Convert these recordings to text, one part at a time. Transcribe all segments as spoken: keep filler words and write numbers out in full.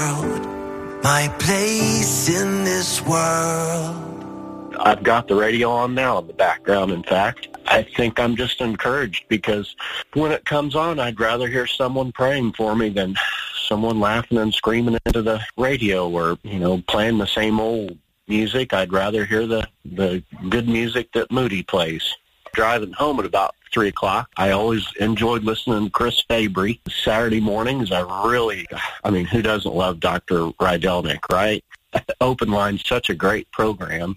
My place in this world. I've got the radio on now in the background, in fact. I think I'm just encouraged because when it comes on, I'd rather hear someone praying for me than someone laughing and screaming into the radio or, you know, playing the same old music. I'd rather hear the, the good music that Moody plays. Driving home at about three o'clock, I always enjoyed listening to Chris Fabry. Saturday mornings, I really, I mean, who doesn't love Doctor Rydelnik, right? Open Line's such a great program.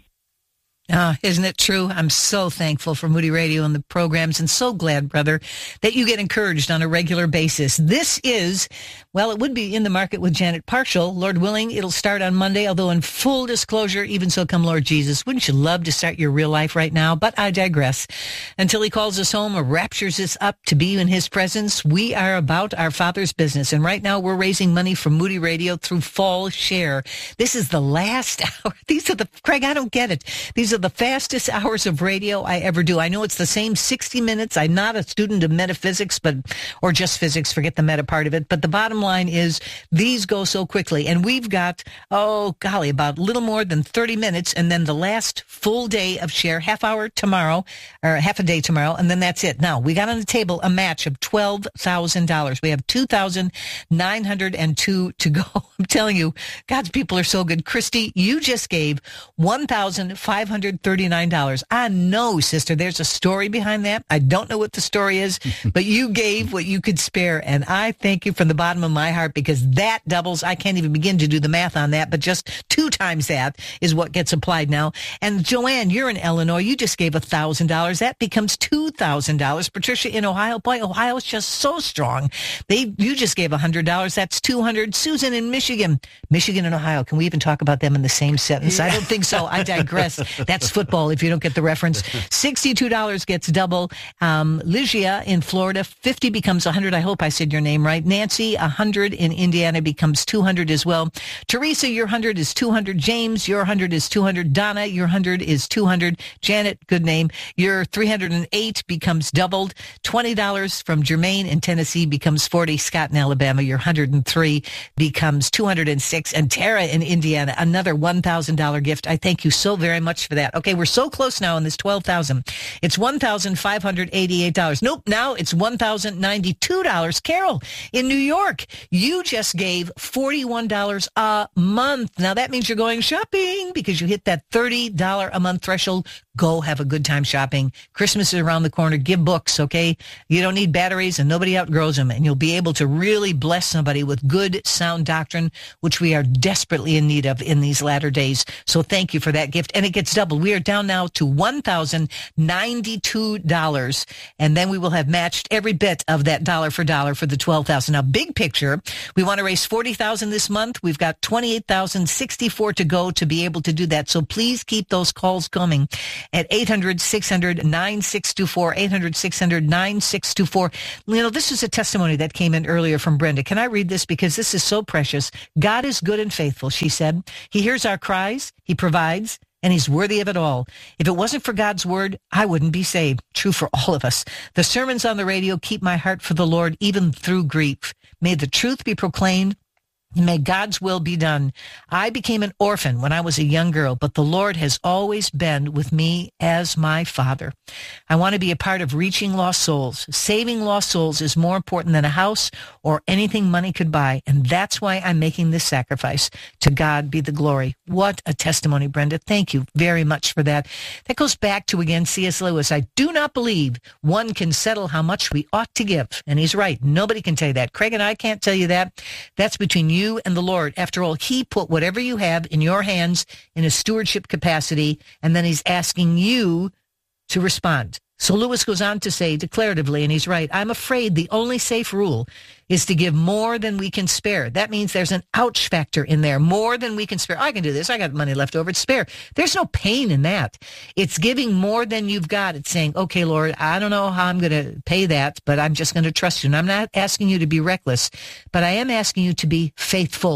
Uh, isn't it true? I'm so thankful for Moody Radio and the programs, and so glad, brother, that you get encouraged on a regular basis. This is, well, it would be In the Market with Janet Parshall. Lord willing, it'll start on Monday, although in full disclosure, even so come Lord Jesus. Wouldn't you love to start your real life right now? But I digress. Until he calls us home or raptures us up to be in his presence, we are about our Father's business. And right now we're raising money for Moody Radio through Fall Share. This is the last hour. These are the, Craig, I don't get it. These are the fastest hours of radio I ever do. I know it's the same sixty minutes. I'm not a student of metaphysics, but, or just physics, forget the meta part of it. But the bottom line is these go so quickly. And we've got, oh golly, about a little more than thirty minutes. And then the last full day of Share, half hour tomorrow, or half a day tomorrow. And then that's it. Now we got on the table a match of twelve thousand dollars. We have two thousand nine hundred two to go. I'm telling you, God's people are so good. Christy, you just gave one thousand five hundred thirty-nine dollars. I know, sister, there's a story behind that. I don't know what the story is, but you gave what you could spare. And I thank you from the bottom of my heart, because that doubles. I can't even begin to do the math on that, but just two times that is what gets applied now. And Joanne, you're in Illinois. You just gave one thousand dollars. That becomes two thousand dollars. Patricia in Ohio. Boy, Ohio is just so strong. They, you just gave one hundred dollars. That's two hundred dollars. Susan in Michigan. Michigan and Ohio. Can we even talk about them in the same sentence? I don't think so. I digress. That's football, if you don't get the reference. sixty-two dollars gets double. Um, Ligia in Florida, fifty becomes one hundred. I hope I said your name right. Nancy, one hundred in Indiana becomes two hundred as well. Teresa, your one hundred is two hundred. James, your one hundred is two hundred. Donna, your one hundred is two hundred. Janet, good name. Your three hundred eight becomes doubled. twenty dollars from Jermaine in Tennessee becomes forty. Scott in Alabama, your one hundred three becomes two hundred six. And Tara in Indiana, another one thousand dollars gift. I thank you so very much for that. Okay, we're so close now in this twelve thousand. It's one thousand five hundred eighty-eight dollars. Nope, now it's one thousand ninety-two dollars. Carol in New York, you just gave forty-one dollars a month. Now that means you're going shopping because you hit that thirty dollars a month threshold. Go have a good time shopping. Christmas is around the corner. Give books, okay? You don't need batteries and nobody outgrows them. And you'll be able to really bless somebody with good, sound doctrine, which we are desperately in need of in these latter days. So thank you for that gift. And it gets doubled. We are down now to one thousand ninety-two dollars. And then we will have matched every bit of that dollar for dollar for the twelve thousand. Now, big picture, we want to raise forty thousand this month. We've got twenty-eight thousand sixty-four to go to be able to do that. So please keep those calls coming at eight hundred, six hundred, nine six two four, eight hundred, six hundred, nine six two four. You know, this is a testimony that came in earlier from Brenda. Can I read this? Because this is so precious. God is good and faithful, she said. He hears our cries. He provides. And he's worthy of it all. If it wasn't for God's word, I wouldn't be saved. True for all of us. The sermons on the radio keep my heart for the Lord, even through grief. May the truth be proclaimed. May God's will be done. I became an orphan when I was a young girl, but the Lord has always been with me as my father. I want to be a part of reaching lost souls. Saving lost souls is more important than a house or anything money could buy, and that's why I'm making this sacrifice. To God be the glory. What a testimony, Brenda. Thank you very much for that. That goes back to, again, C S Lewis. I do not believe one can settle how much we ought to give, and he's right. Nobody can tell you that. Craig and I can't tell you that. That's between you and the Lord. After all, he put whatever you have in your hands in a stewardship capacity, and then he's asking you to respond. So Lewis goes on to say declaratively, and he's right, I'm afraid the only safe rule is to give more than we can spare. That means there's an ouch factor in there. More than we can spare. I can do this. I got money left over to spare. There's no pain in that. It's giving more than you've got. It's saying, okay, Lord, I don't know how I'm going to pay that, but I'm just going to trust you. And I'm not asking you to be reckless, but I am asking you to be faithful.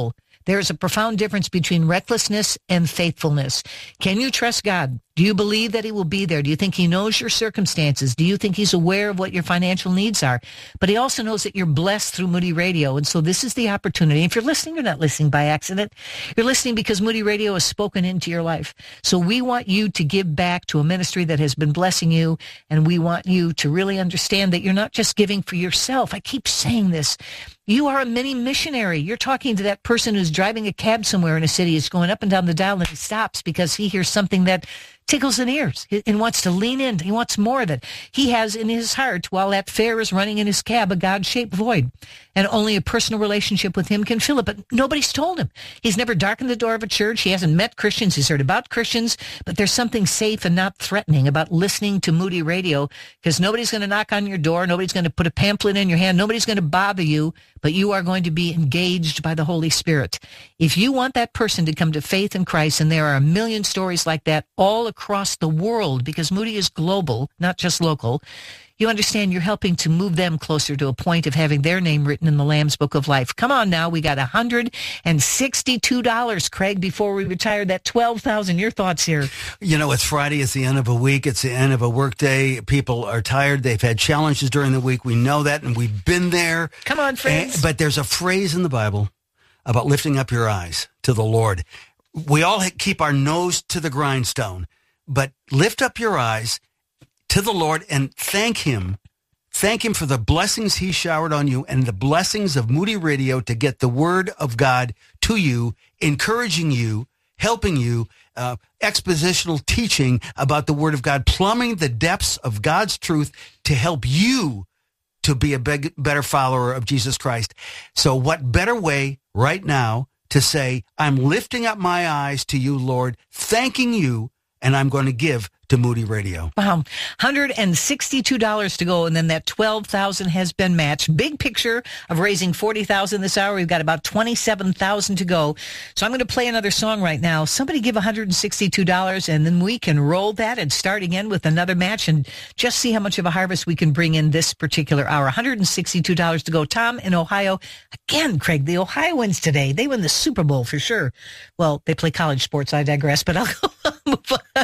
There is a profound difference between recklessness and faithfulness. Can you trust God? Do you believe that he will be there? Do you think he knows your circumstances? Do you think he's aware of what your financial needs are? But he also knows that you're blessed through Moody Radio. And so this is the opportunity. If you're listening, you're not listening by accident. You're listening because Moody Radio has spoken into your life. So we want you to give back to a ministry that has been blessing you. And we want you to really understand that you're not just giving for yourself. I keep saying this. You are a mini missionary. You're talking to that person who's driving a cab somewhere in a city. He's going up and down the dial and he stops because he hears something that tickles in ears and wants to lean in. He wants more of it. He has in his heart, while that fare is running in his cab, a God-shaped void. And only a personal relationship with him can fill it. But nobody's told him. He's never darkened the door of a church. He hasn't met Christians. He's heard about Christians. But there's something safe and not threatening about listening to Moody Radio, because nobody's going to knock on your door. Nobody's going to put a pamphlet in your hand. Nobody's going to bother you. But you are going to be engaged by the Holy Spirit. If you want that person to come to faith in Christ, and there are a million stories like that all across the world, because Moody is global, not just local, you understand you're helping to move them closer to a point of having their name written in the Lamb's Book of Life. Come on now, we got one hundred sixty-two dollars, Craig, before we retire that twelve thousand dollars. Your thoughts here? You know, it's Friday. It's the end of a week. It's the end of a work day. People are tired. They've had challenges during the week. We know that, and we've been there. Come on, friends. And, but there's a phrase in the Bible about lifting up your eyes to the Lord. We all keep our nose to the grindstone, but lift up your eyes to the Lord and thank him. Thank him for the blessings he showered on you and the blessings of Moody Radio to get the word of God to you, encouraging you, helping you, uh, expositional teaching about the word of God, plumbing the depths of God's truth to help you to be a big, better follower of Jesus Christ. So what better way right now to say, I'm lifting up my eyes to you, Lord, thanking you, and I'm going to give to Moody Radio. Wow. one hundred sixty-two dollars to go, and then that twelve thousand dollars has been matched. Big picture of raising forty thousand dollars this hour. We've got about twenty-seven thousand dollars to go. So I'm going to play another song right now. Somebody give one hundred sixty-two dollars, and then we can roll that and start again with another match and just see how much of a harvest we can bring in this particular hour. one hundred sixty-two dollars to go. Tom in Ohio. Again, Craig, the Ohioans today, they win the Super Bowl for sure. Well, they play college sports. I digress, but I'll go move on.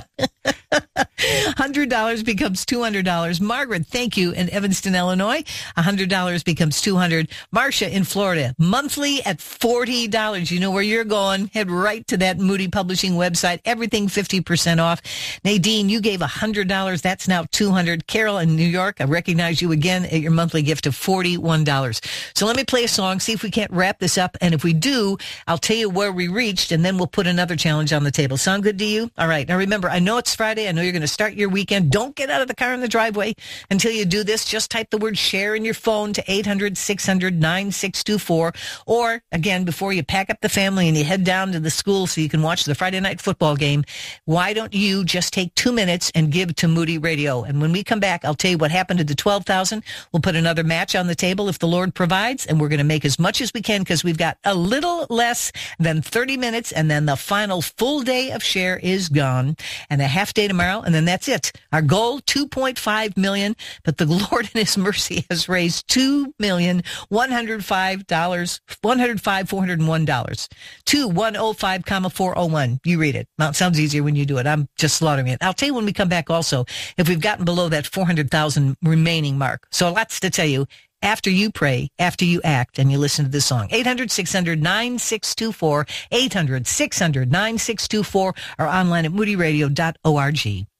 one hundred dollars becomes two hundred dollars. Margaret, thank you, in Evanston, Illinois. one hundred dollars becomes two hundred dollars. Marcia in Florida, monthly at forty dollars. You know where you're going. Head right to that Moody Publishing website. Everything fifty percent off. Nadine, you gave one hundred dollars. That's now two hundred dollars. Carol in New York, I recognize you again at your monthly gift of forty-one dollars. So let me play a song, see if we can't wrap this up. And if we do, I'll tell you where we reached, and then we'll put another challenge on the table. Sound good to you? All right. Now remember, I know it's Friday. I know you're going to start your weekend. Don't get out of the car in the driveway until you do this. Just type the word share in your phone to eight hundred, six hundred, nine six two four. Or, again, before you pack up the family and you head down to the school so you can watch the Friday night football game, why don't you just take two minutes and give to Moody Radio? And when we come back, I'll tell you what happened to the twelve thousand dollars. We'll put another match on the table if the Lord provides, and we're going to make as much as we can because we've got a little less than thirty minutes, and then the final full day of share is gone, and a half day tomorrow, and then that's it. Our goal, two point five million dollars, but the Lord in his mercy has raised two million one hundred five dollars, one hundred five thousand four hundred one dollars. two one oh five, four oh one. You read it. Well, it sounds easier when you do it. I'm just slaughtering it. I'll tell you when we come back also if we've gotten below that four hundred thousand remaining mark. So lots to tell you after you pray, after you act, and you listen to this song. eight hundred, six hundred, nine six two four, eight hundred, six hundred, nine six two four, or online at moody radio dot org.